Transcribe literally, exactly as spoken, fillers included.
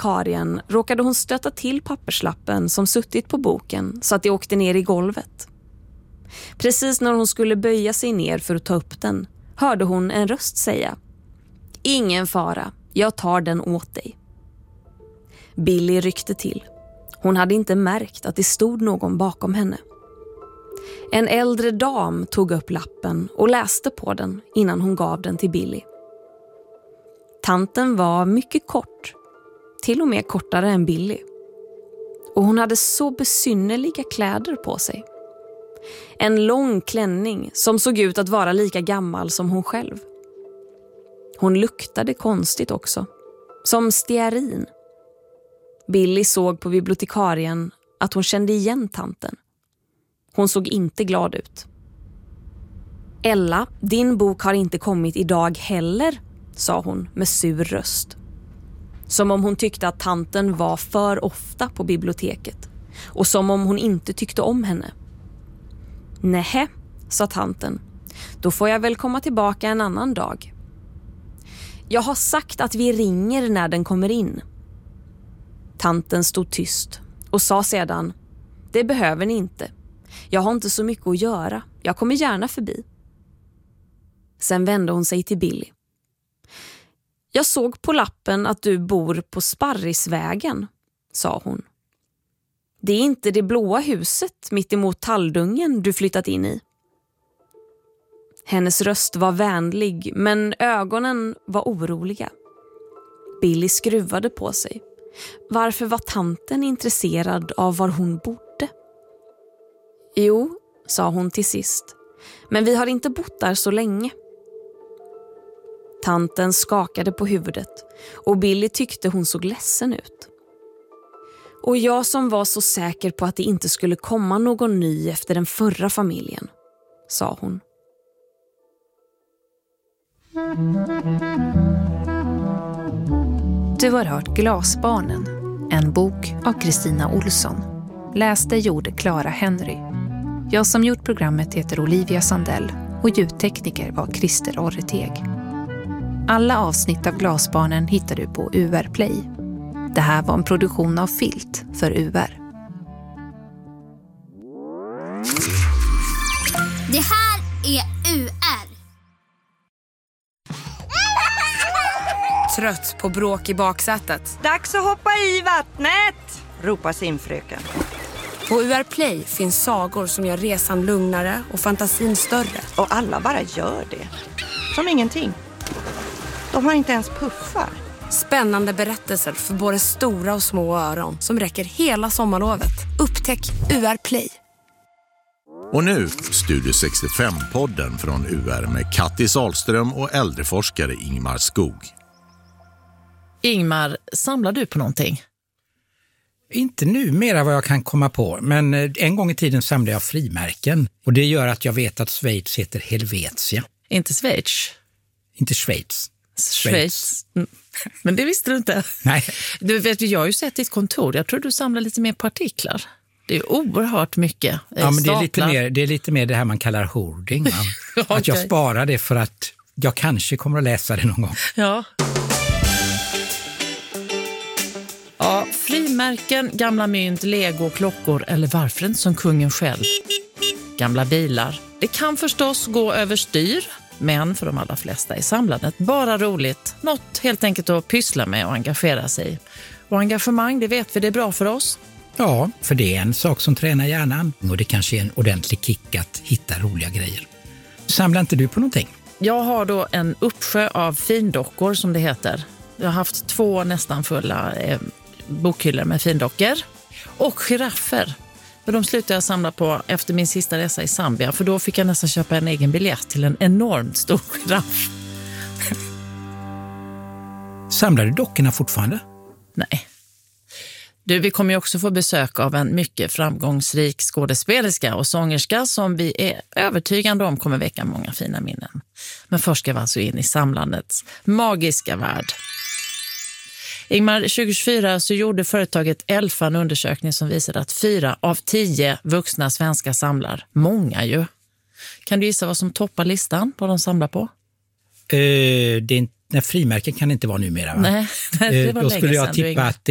bibliotekarien råkade hon stöta till papperslappen som suttit på boken så att det åkte ner i golvet. Precis när hon skulle böja sig ner för att ta upp den hörde hon en röst säga: "Ingen fara, jag tar den åt dig." Billy ryckte till. Hon hade inte märkt att det stod någon bakom henne. En äldre dam tog upp lappen och läste på den innan hon gav den till Billy. Tanten var mycket kort, till och med kortare än Billy. Och hon hade så besynnerliga kläder på sig. En lång klänning som såg ut att vara lika gammal som hon själv. Hon luktade konstigt också, som stearin. Billy såg på bibliotekarien att hon kände igen tanten. Hon såg inte glad ut. "Ella, din bok har inte kommit idag heller", sa hon med sur röst. Som om hon tyckte att tanten var för ofta på biblioteket. Och som om hon inte tyckte om henne. "Nähä", sa tanten. "Då får jag väl komma tillbaka en annan dag." "Jag har sagt att vi ringer när den kommer in." Tanten stod tyst och sa sedan: "Det behöver ni inte. Jag har inte så mycket att göra. Jag kommer gärna förbi." Sen vände hon sig till Billy. "Jag såg på lappen att du bor på Sparrisvägen", sa hon. "Det är inte det blåa huset mitt emot talldungen du flyttat in i." Hennes röst var vänlig, men ögonen var oroliga. Billy skruvade på sig. Varför var tanten intresserad av var hon bodde? "Jo", sa hon till sist, "men vi har inte bott där så länge." Tanten skakade på huvudet och Billy tyckte hon såg ledsen ut. "Och jag som var så säker på att det inte skulle komma någon ny efter den förra familjen", sa hon. Du har hört Glasbarnen, en bok av Kristina Olsson. Läste gjorde Clara Henry. Jag som gjort programmet heter Olivia Sandell och ljudtekniker var Christer Orreteg. Alla avsnitt av Glasbarnen hittar du på U R Play. Det här var en produktion av Filt för U R. Det här är U R. Trött på bråk i baksätet. Dags att hoppa i vattnet, ropar simfröken. På U R Play finns sagor som gör resan lugnare och fantasin större. Och alla bara gör det. Som ingenting. De har inte ens puffar. Spännande berättelser för både stora och små öron som räcker hela sommarlovet. Upptäck U R Play. Och nu Studio sextiofem-podden från U R med Kattis Ahlström och äldreforskare Ingmar Skog. Ingmar, samlar du på någonting? Inte nu mera vad jag kan komma på, men en gång i tiden samlade jag frimärken. Och det gör att jag vet att Schweiz heter Helvetia. Inte Schweiz? Inte Schweiz. Schweiz. Mm. Men det visste du inte. Nej. Du vet, jag har ju sett ditt kontor. Jag tror du samlar lite mer partiklar. Det är oerhört mycket. Ja, men det är, lite mer, det är lite mer det här man kallar hoarding. Okay. Att jag sparar det för att jag kanske kommer att läsa det någon gång. Ja. Ja, frimärken, gamla mynt, lego, klockor eller varför inte som kungen själv. Gamla bilar. Det kan förstås gå överstyr, men för de allra flesta är samlandet bara roligt. Något helt enkelt att pyssla med och engagera sig. Och engagemang, det vet vi, det är bra för oss. Ja, för det är en sak som tränar hjärnan och det kanske är en ordentlig kick att hitta roliga grejer. Samlar inte du på någonting? Jag har då en uppsjö av findockor som det heter. Jag har haft två nästan fulla eh, bokhyllor med findockor och giraffer. Men de slutade jag samla på efter min sista resa i Zambia, för då fick jag nästan köpa en egen biljett till en enormt stor giraff. Samlar du dockorna fortfarande? Nej. Du, vi kommer ju också få besök av en mycket framgångsrik skådespelerska och sångerska som vi är övertygande om kommer väcka många fina minnen. Men först ska vi alltså in i samlandets magiska värld. Ingmar, tjugo tjugofyra så gjorde företaget Elfa en undersökning som visade att fyra av tio vuxna svenska samlar. Många ju. Kan du gissa vad som toppar listan, vad de samlar på? Uh, det är inte, nej, frimärken kan det inte vara numera, va? Nej, det var uh, då skulle jag tippa att